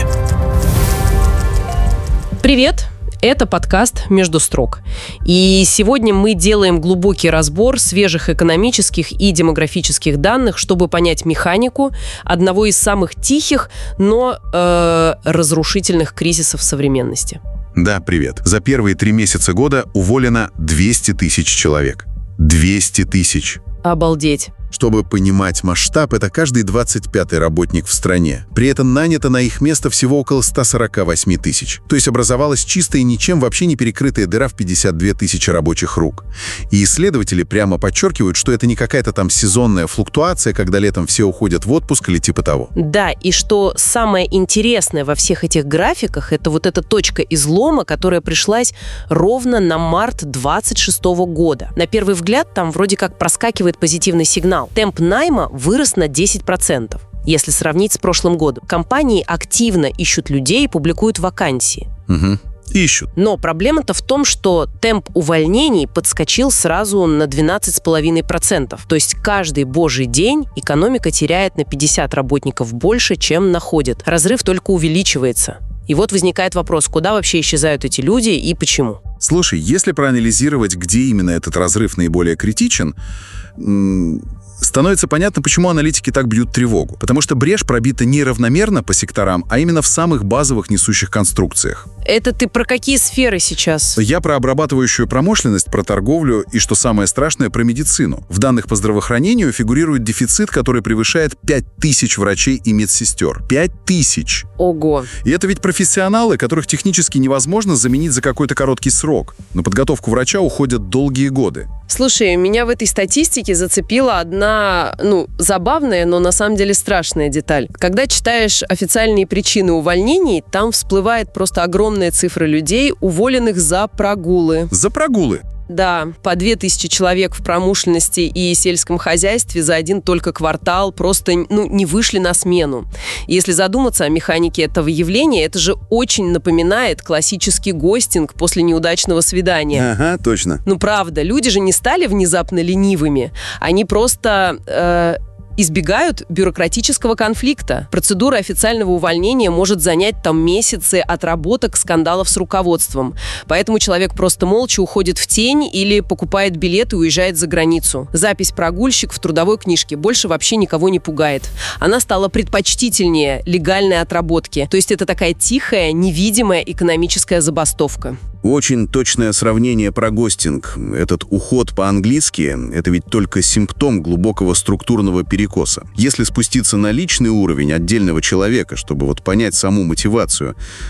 Привет! Это подкаст «Между строк». И сегодня мы делаем глубокий разбор свежих экономических и демографических данных, чтобы понять механику одного из самых тихих, но э, разрушительных кризисов современности. Да, привет. За первые три месяца года уволено двести тысяч человек. двести тысяч. Обалдеть. Чтобы понимать масштаб, это каждый двадцать пятый работник в стране. При этом нанято на их место всего около ста сорока восьми тысяч. То есть образовалась чистая и ничем вообще не перекрытая дыра в пятьдесят две тысячи рабочих рук. И исследователи прямо подчеркивают, что это не какая-то там сезонная флуктуация, когда летом все уходят в отпуск или типа того. Да, и что самое интересное во всех этих графиках, это вот эта точка излома, которая пришлась ровно на март двадцать шестого года. На первый взгляд там вроде как проскакивает позитивный сигнал. Темп найма вырос на десять процентов, если сравнить с прошлым годом. Компании активно ищут людей и публикуют вакансии. Угу. Ищут. Но проблема-то в том, что темп увольнений подскочил сразу на двенадцать целых пять десятых процента. То есть каждый божий день экономика теряет на пятьдесят работников больше, чем находит. Разрыв только увеличивается. И вот возникает вопрос, куда вообще исчезают эти люди и почему? Слушай, если проанализировать, где именно этот разрыв наиболее критичен, становится понятно, почему аналитики так бьют тревогу. Потому что брешь пробита не равномерно по секторам, а именно в самых базовых несущих конструкциях. Это ты про какие сферы сейчас? Я про обрабатывающую промышленность, про торговлю и, что самое страшное, про медицину. В данных по здравоохранению фигурирует дефицит, который превышает пять тысяч врачей и медсестер. пять тысяч! Ого! И это ведь профессионалы, которых технически невозможно заменить за какой-то короткий срок. На подготовку врача уходят долгие годы. Слушай, меня в этой статистике зацепила одна, ну, забавная, но на самом деле страшная деталь. Когда читаешь официальные причины увольнений, там всплывает просто огромная цифра людей, уволенных за прогулы. За прогулы? Да, по две тысячи человек в промышленности и сельском хозяйстве за один только квартал просто, ну, не вышли на смену. Если задуматься о механике этого явления, это же очень напоминает классический гостинг после неудачного свидания. Ага, точно. Ну, правда, люди же не стали внезапно ленивыми. Они просто... Э, избегают бюрократического конфликта. Процедура официального увольнения может занять там месяцы отработок, скандалов с руководством. Поэтому человек просто молча уходит в тень или покупает билет и уезжает за границу. Запись «прогульщик» в трудовой книжке больше вообще никого не пугает. Она стала предпочтительнее легальной отработки. То есть это такая тихая, невидимая экономическая забастовка. Очень точное сравнение про гостинг. Этот уход по-английски – это ведь только симптом глубокого структурного перекоса. Если спуститься на личный уровень отдельного человека, чтобы вот понять саму мотивацию,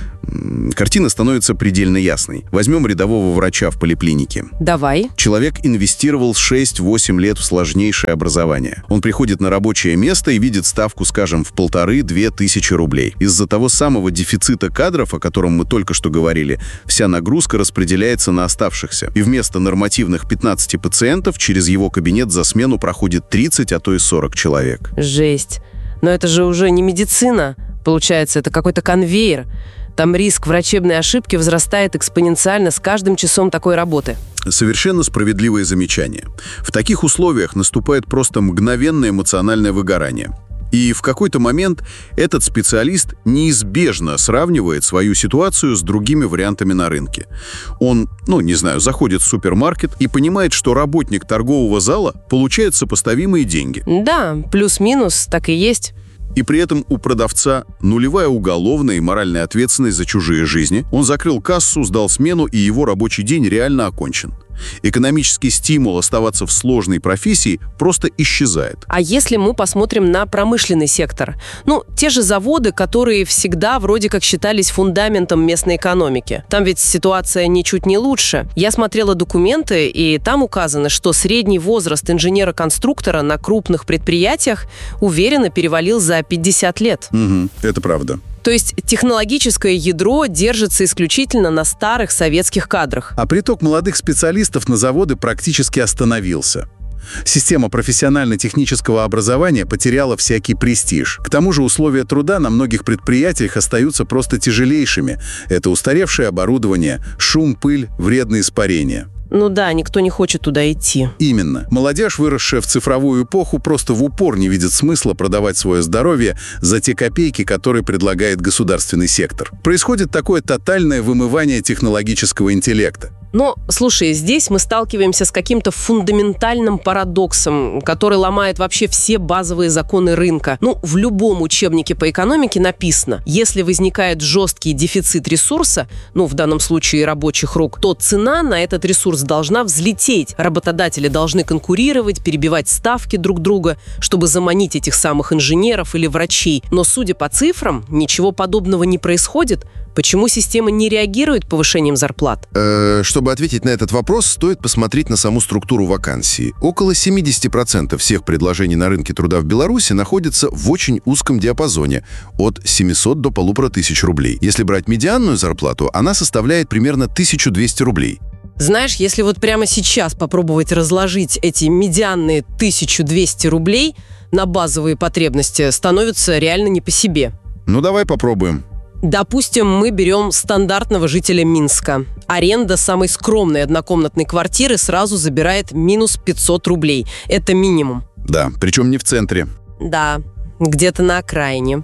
картина становится предельно ясной. Возьмем рядового врача в поликлинике. Давай. Человек инвестировал шесть-восемь лет в сложнейшее образование. Он приходит на рабочее место и видит ставку, скажем, в полторы-две тысячи рублей. Из-за того самого дефицита кадров, о котором мы только что говорили, вся нагрузка распределяется на оставшихся. И вместо нормативных пятнадцати пациентов через его кабинет за смену проходит тридцать, а то и сорок человек. Жесть. Но это же уже не медицина. Получается, это какой-то конвейер. Там риск врачебной ошибки возрастает экспоненциально с каждым часом такой работы. Совершенно справедливое замечание. В таких условиях наступает просто мгновенное эмоциональное выгорание. И в какой-то момент этот специалист неизбежно сравнивает свою ситуацию с другими вариантами на рынке. Он, ну, не знаю, заходит в супермаркет и понимает, что работник торгового зала получает сопоставимые деньги. Да, плюс-минус, так и есть. И при этом у продавца нулевая уголовная и моральная ответственность за чужие жизни. Он закрыл кассу, сдал смену, и его рабочий день реально окончен. Экономический стимул оставаться в сложной профессии просто исчезает. А если мы посмотрим на промышленный сектор? Ну, те же заводы, которые всегда вроде как считались фундаментом местной экономики. Там ведь ситуация ничуть не лучше. Я смотрела документы, и там указано, что средний возраст инженера-конструктора на крупных предприятиях уверенно перевалил за пятьдесят лет. Угу, это правда. То есть технологическое ядро держится исключительно на старых советских кадрах. А приток молодых специалистов на заводы практически остановился. Система профессионально-технического образования потеряла всякий престиж. К тому же условия труда на многих предприятиях остаются просто тяжелейшими. Это устаревшее оборудование, шум, пыль, вредные испарения. Ну да, никто не хочет туда идти. Именно. Молодежь, выросшая в цифровую эпоху, просто в упор не видит смысла продавать свое здоровье за те копейки, которые предлагает государственный сектор. Происходит такое тотальное вымывание технологического интеллекта. Но, слушай, здесь мы сталкиваемся с каким-то фундаментальным парадоксом, который ломает вообще все базовые законы рынка. Ну, в любом учебнике по экономике написано, если возникает жесткий дефицит ресурса, ну, в данном случае рабочих рук, то цена на этот ресурс должна взлететь. Работодатели должны конкурировать, перебивать ставки друг друга, чтобы заманить этих самых инженеров или врачей. Но, судя по цифрам, ничего подобного не происходит. Почему система не реагирует повышением зарплат? Э, чтобы ответить на этот вопрос, стоит посмотреть на саму структуру вакансий. Около семьдесят процентов всех предложений на рынке труда в Беларуси находятся в очень узком диапазоне – от семисот до полутора тысяч рублей. Если брать медианную зарплату, она составляет примерно тысячу двести рублей. Знаешь, если вот прямо сейчас попробовать разложить эти медианные тысячу двести рублей на базовые потребности, становится реально не по себе. Ну, давай попробуем. Допустим, мы берем стандартного жителя Минска. Аренда самой скромной однокомнатной квартиры сразу забирает минус пятьсот рублей. Это минимум. Да, причем не в центре. Да, где-то на окраине.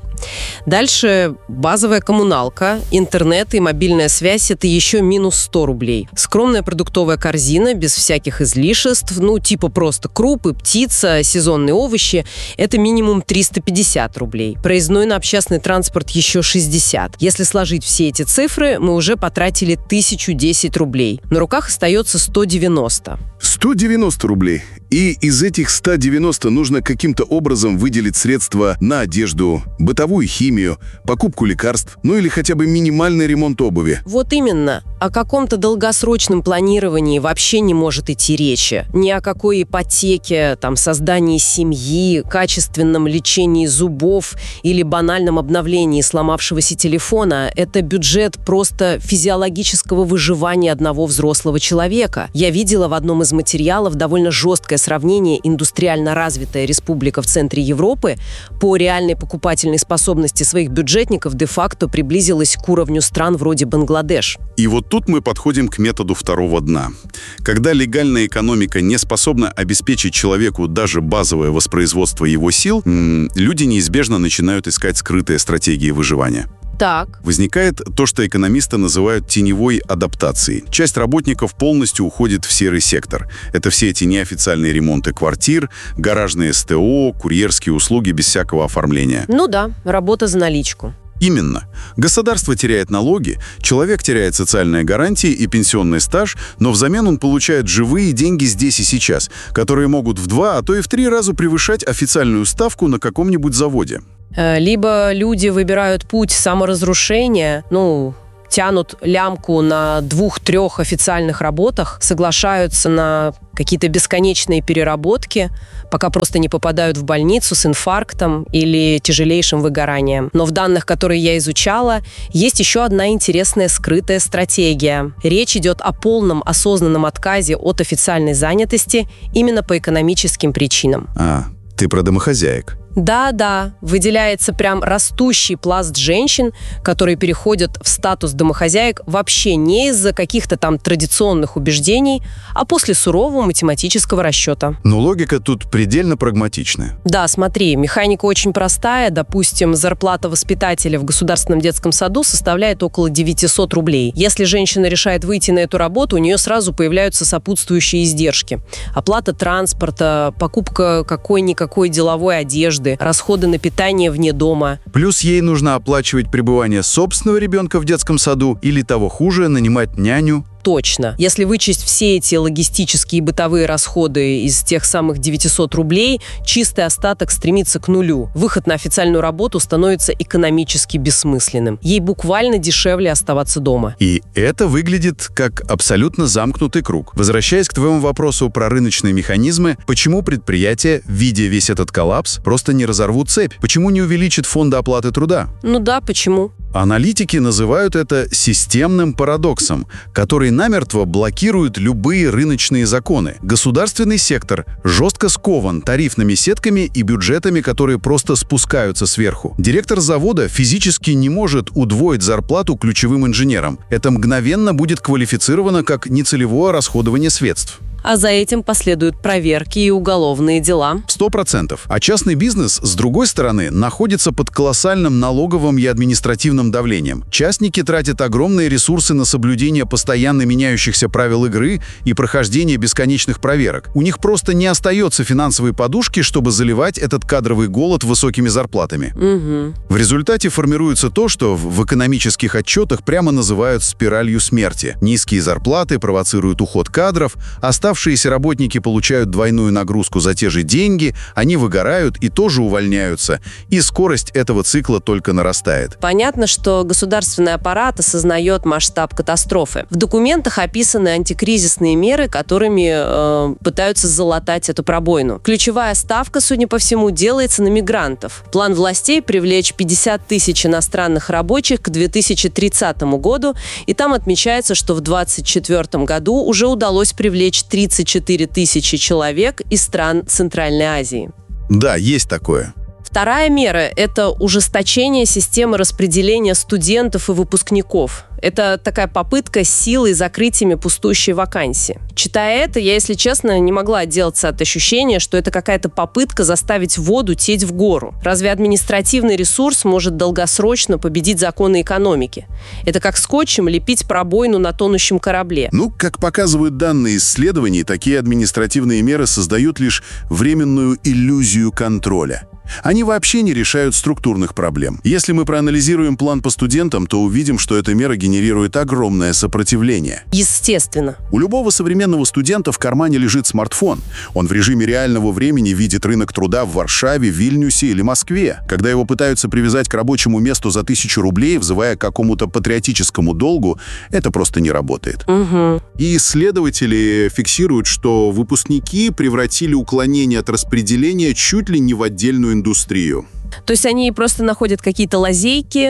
Дальше базовая коммуналка, интернет и мобильная связь – это еще минус сто рублей. Скромная продуктовая корзина без всяких излишеств, ну типа просто крупы, птица, сезонные овощи – это минимум триста пятьдесят рублей. Проездной на общественный транспорт еще шестьдесят. Если сложить все эти цифры, мы уже потратили тысячу десять рублей. На руках остается сто девяносто. сто девяносто рублей. И из этих ста девяноста нужно каким-то образом выделить средства на одежду, бытовую химию, покупку лекарств, ну или хотя бы минимальный ремонт обуви. Вот именно. О каком-то долгосрочном планировании вообще не может идти речи. Ни о какой ипотеке, там, создании семьи, качественном лечении зубов или банальном обновлении сломавшегося телефона. Это бюджет просто физиологического выживания одного взрослого человека. Я видела в одном из материалов довольно жесткое сравнения индустриально развитая республика в центре Европы по реальной покупательной способности своих бюджетников де-факто приблизилась к уровню стран вроде Бангладеш. И вот тут мы подходим к методу второго дна. Когда легальная экономика не способна обеспечить человеку даже базовое воспроизводство его сил, м- люди неизбежно начинают искать скрытые стратегии выживания. Так. Возникает то, что экономисты называют теневой адаптацией. Часть работников полностью уходит в серый сектор. Это все эти неофициальные ремонты квартир, гаражные СТО, курьерские услуги без всякого оформления. Ну да, работа за наличку. Именно. Государство теряет налоги, человек теряет социальные гарантии и пенсионный стаж, но взамен он получает живые деньги здесь и сейчас, которые могут в два, а то и в три раза превышать официальную ставку на каком-нибудь заводе. Либо люди выбирают путь саморазрушения, ну, тянут лямку на двух-трех официальных работах, соглашаются на какие-то бесконечные переработки, пока просто не попадают в больницу с инфарктом или тяжелейшим выгоранием. Но в данных, которые я изучала, есть еще одна интересная скрытая стратегия. Речь идет о полном осознанном отказе от официальной занятости именно по экономическим причинам. А, ты про домохозяек. Да-да, выделяется прям растущий пласт женщин, которые переходят в статус домохозяек вообще не из-за каких-то там традиционных убеждений, а после сурового математического расчета. Но логика тут предельно прагматичная. Да, смотри, механика очень простая. Допустим, зарплата воспитателя в государственном детском саду составляет около девятьсот рублей. Если женщина решает выйти на эту работу, у нее сразу появляются сопутствующие издержки. Оплата транспорта, покупка какой-никакой деловой одежды, расходы на питание вне дома. Плюс ей нужно оплачивать пребывание собственного ребенка в детском саду или, того хуже, нанимать няню. Точно. Если вычесть все эти логистические и бытовые расходы из тех самых девятьсот рублей, чистый остаток стремится к нулю. Выход на официальную работу становится экономически бессмысленным. Ей буквально дешевле оставаться дома. И это выглядит как абсолютно замкнутый круг. Возвращаясь к твоему вопросу про рыночные механизмы, почему предприятия, видя весь этот коллапс, просто не разорвут цепь? Почему не увеличат фонды оплаты труда? Ну да, почему? Аналитики называют это системным парадоксом, который намертво блокирует любые рыночные законы. Государственный сектор жестко скован тарифными сетками и бюджетами, которые просто спускаются сверху. Директор завода физически не может удвоить зарплату ключевым инженерам. Это мгновенно будет квалифицировано как нецелевое расходование средств. А за этим последуют проверки и уголовные дела. Сто процентов. А частный бизнес, с другой стороны, находится под колоссальным налоговым и административным давлением. Частники тратят огромные ресурсы на соблюдение постоянно меняющихся правил игры и прохождение бесконечных проверок. У них просто не остается финансовой подушки, чтобы заливать этот кадровый голод высокими зарплатами. Угу. В результате формируется то, что в экономических отчетах прямо называют спиралью смерти. Низкие зарплаты провоцируют уход кадров, оставшиеся Оставшиеся работники получают двойную нагрузку за те же деньги, они выгорают и тоже увольняются, и скорость этого цикла только нарастает. Понятно, что государственный аппарат осознает масштаб катастрофы. В документах описаны антикризисные меры, которыми э, пытаются залатать эту пробоину. Ключевая ставка, судя по всему, делается на мигрантов. План властей привлечь пятьдесят тысяч иностранных рабочих к две тысячи тридцатому году, и там отмечается, что в две тысячи двадцать четвёртом году уже удалось привлечь тридцать четыре тысячи человек из стран Центральной Азии. Да, есть такое. Вторая мера – это ужесточение системы распределения студентов и выпускников. Это такая попытка силой закрыть ими пустующие вакансии. Читая это, я, если честно, не могла отделаться от ощущения, что это какая-то попытка заставить воду течь в гору. Разве административный ресурс может долгосрочно победить законы экономики? Это как скотчем лепить пробоину на тонущем корабле. Ну, как показывают данные исследований, такие административные меры создают лишь временную иллюзию контроля. Они вообще не решают структурных проблем. Если мы проанализируем план по студентам, то увидим, что эта мера генерирует огромное сопротивление. Естественно. У любого современного студента в кармане лежит смартфон. Он в режиме реального времени видит рынок труда в Варшаве, Вильнюсе или Москве. Когда его пытаются привязать к рабочему месту за тысячу рублей, взывая к какому-то патриотическому долгу, это просто не работает. Угу. И исследователи фиксируют, что выпускники превратили уклонение от распределения чуть ли не в отдельную индустрию. То есть они просто находят какие-то лазейки,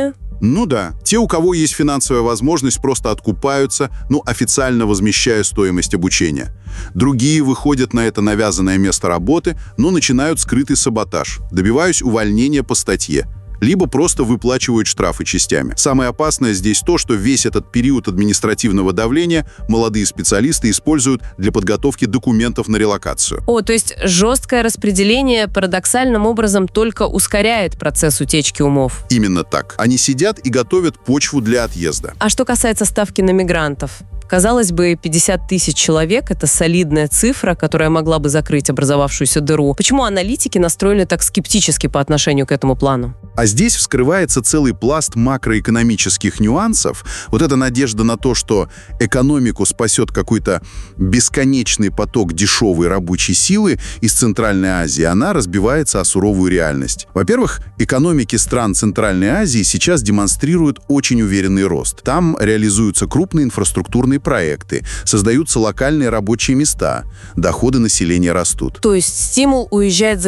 Ну да, те, у кого есть финансовая возможность, просто откупаются, ну, официально возмещая стоимость обучения. Другие выходят на это навязанное место работы, но начинают скрытый саботаж, добиваясь увольнения по статье, либо просто выплачивают штрафы частями. Самое опасное здесь то, что весь этот период административного давления молодые специалисты используют для подготовки документов на релокацию. О, то есть жесткое распределение парадоксальным образом только ускоряет процесс утечки умов. Именно так. Они сидят и готовят почву для отъезда. А что касается ставки на мигрантов? Казалось бы, пятьдесят тысяч человек – это солидная цифра, которая могла бы закрыть образовавшуюся дыру. Почему аналитики настроены так скептически по отношению к этому плану? А здесь вскрывается целый пласт макроэкономических нюансов. Вот эта надежда на то, что экономику спасет какой-то бесконечный поток дешевой рабочей силы из Центральной Азии, она разбивается о суровую реальность. Во-первых, экономики стран Центральной Азии сейчас демонстрируют очень уверенный рост. Там реализуются крупные инфраструктурные проекты, создаются локальные рабочие места, доходы населения растут. То есть стимул уезжать за